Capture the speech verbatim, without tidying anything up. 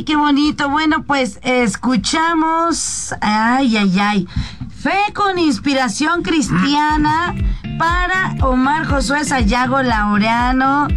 Ay, qué bonito. Bueno, pues escuchamos. Ay, ay, ay. Fe con inspiración cristiana para Omar Josué Sayago Laureano.